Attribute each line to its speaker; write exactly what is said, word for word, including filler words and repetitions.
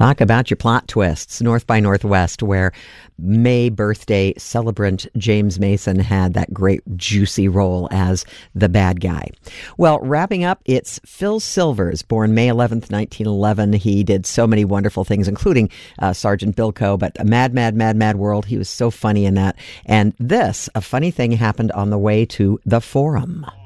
Speaker 1: Talk about your plot twists. North by Northwest, where May birthday celebrant James Mason had that great juicy role as the bad guy. Well, wrapping up, it's Phil Silvers, born May eleventh, nineteen eleven. He did so many wonderful things, including uh, Sergeant Bilko, but a Mad, Mad, Mad, Mad World. He was so funny in that. And this, a funny thing happened on the way to the Forum.